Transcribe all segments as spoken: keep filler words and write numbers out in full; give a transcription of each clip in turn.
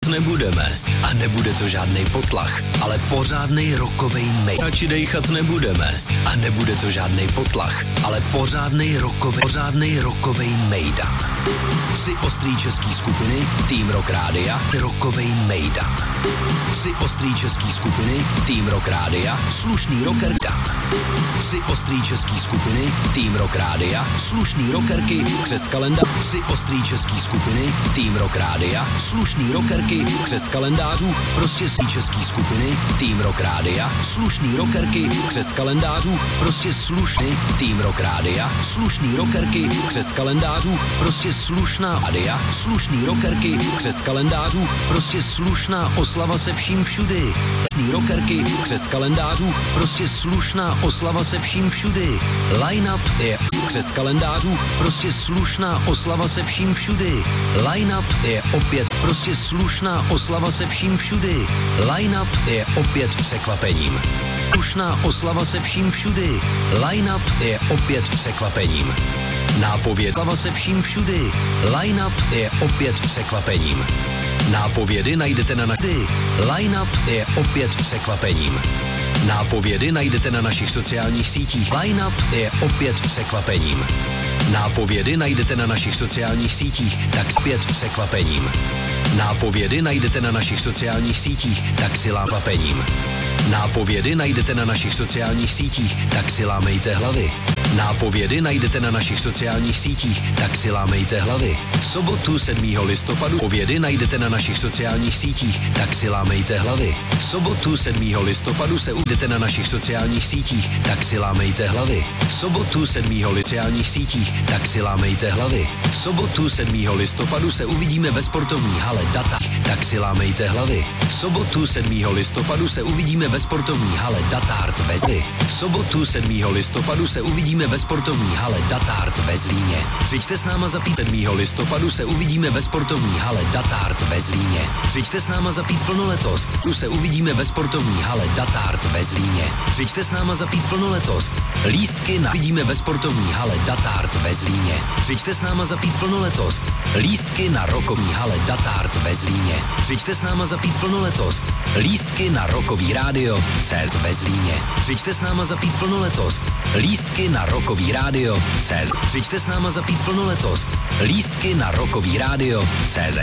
nebudeme. A nebude to žádnej potlach, ale pořádnej rockovej mejdan. Radši dejchat nebudeme. A nebude to žádnej potlach, ale pořádnej rockovej, pořádnej rockovej mejdan. Tři ostrý český skupiny, Tým Rock Rádia, rockovej mejdan. Tři ostrý český skupiny, Tým Rock Rádia, slušný rocker dan. Tři ostrý český skupiny, Tým Rock Rádia, slušný rockerky, křest kalendář. Tři ostrý český skupiny, Tým Rock Rádia, slušný rockerky, křest kalendářů, prostě si český skupiny, Tým Rock Rádia, slušný rockerky, křest kalendářů, prostě slušný, Tým Rock Rádia, slušný rockerky, křest kalendářů, prostě slušná adia, slušný rockerky, křest kalendářů, prostě slušná oslava se vším všudy. Slušný rockerky, křest kalendářů, prostě slušná oslava se vším všudy. Line-up je křest kalendářů, prostě slušná oslava se vším všudy. Line-up je opět prostě slušná oslava se vším všudy. Line-up je opět překvapením. Slušná oslava se vším všudy. Line-up je opět překvapením. Nápověd oslava se vším všudy. Line-up je opět překvapením. Nápovědy najdete na našich. Line-up je opět překvapením. Nápovědy najdete na našich sociálních sítích. Line-up je opět překvapením. Nápovědy najdete na našich sociálních sítích, tak zpět překvapením. Nápovědy najdete na našich sociálních sítích, tak si lámapením. Nápovědy najdete na našich sociálních sítích, tak si lámejte hlavy. Nápovědy najdete na našich sociálních sítích, tak si lámejte hlavy. V sobotu sedmého listopadu povědy najdete na našich sociálních sítích, tak si lámejte hlavy. V sobotu sedmého listopadu se ujdete na našich sociálních sítích, tak si lámejte hlavy. V sobotu sedmého sociálních sítích, tak si lámejte hlavy. V sobotu sedmého listopadu se uvidíme ve sportovní hale Data, tak si lámejte hlavy. V sobotu sedmého listopadu se uvidíme ve sportovní hale Datart ve Zlíně. V sobotu sedmého listopadu se uvidíme ve sportovní hale Datart ve Zlíně. Přijďte s náma zapít sedmého listopadu se uvidíme ve sportovní hale Datart ve Zlíně. Přijďte s náma zapít plnoletost. Tu se uvidíme ve sportovní hale Datart ve Zlíně. Přijďte s náma zapít plnoletost. Lístky na vidíme ve sportovní hale Datart ve Zlíně. Přijďte s náma zapít plnoletost. Lístky na rockovní hale Datart ve Zlíně. Přijďte s náma zapít plnoletost. Lístky na rockový rádio C Z ve Zlíně. Přijďte s náma zapít plnoletost. Lístky na rockový rádio C Z. Přijďte s náma zapít plnoletost. Lístky na rockový rádio C Z.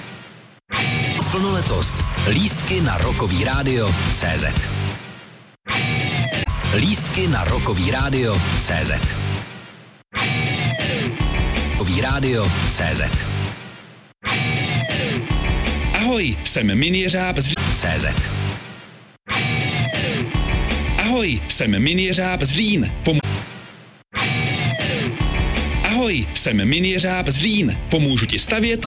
Plnoletost. Lístky na rockový rádio C Z. Lístky na rockový rádio C Z. Rockový rádio C Z. Ahoj, jsem minijeřáb z C Z. Ahoj, jsem minijeřáb z Řín. Pom- Ahoj, jsem minijeřáb z Řín. Pomůžu ti stavět.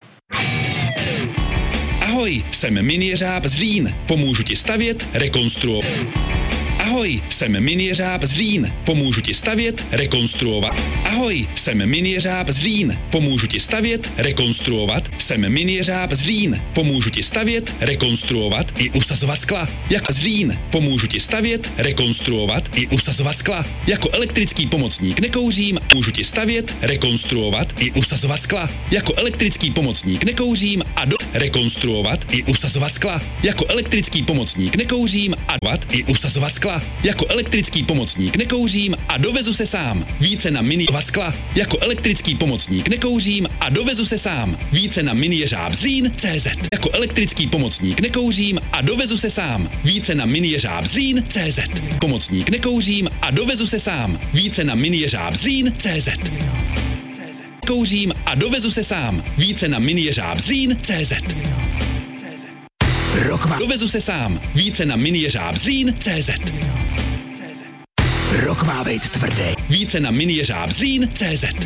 Ahoj, jsem minijeřáb z Řín. Pomůžu ti stavět, rekonstruovat. Ahoj, jsem minijeřáb z Řín. Pomůžu ti stavět, rekonstruovat. Ahoj, jsem minijeřáb z Řín. Pomůžu ti stavět, rekonstruovat. Jsem minijeřáb z Řín. Pomůžu ti stavět, rekonstruovat i usazovat skla. Jako z Řín. Pomůžu ti stavět, rekonstruovat i usazovat skla. Jako elektrický pomocník nekouřím. Můžu ti stavět, rekonstruovat i usazovat skla. Jako elektrický pomocník nekouřím a do rekonstruovat i usazovat skla. Jako elektrický pomocník nekouřím a dovat i usazovat skla. Jako elektrický pomocník nekouřím a dovezu se sám. Více na minijeřáb skla. Jako elektrický pomocník nekouřím a dovezu se sám. Více na minijeřáb Zlín tečka cé zet. Jako elektrický pomocník nekouřím a dovezu se sám. Více na minijeřáb Zlín tečka cé zet. Pomocník nekouřím a dovezu se sám. Více na minijeřáb Zlín tečka cé zet. Kouřím a dovezu se sám. Více na minijeřáb Zlín tečka cé zet. Rock má... Dovezu se sám. Více na minijeřáb Zlín tečka cé zet. Rock má být tvrdý. Více na minijeřáb Zlín tečka cé zet.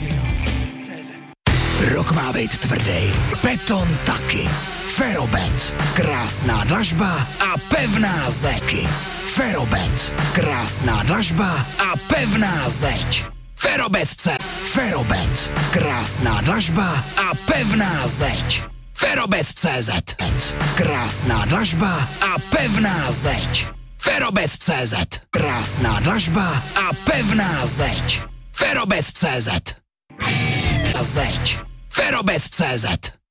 Rock má být tvrdý. Beton taky. Ferobet. Krásná dlažba a pevná zeď. Ferobet. Krásná dlažba a pevná zeď. Ferobet C. Ferobet. Krásná dlažba a pevná zeď. Ferobet tečka cé zet. Krásná dlažba a pevná zeď. Ferobet tečka cé zet. Krásná dlažba a pevná zeď. Ferobet tečka cé zet. Zeď. Ferobet tečka cé zet.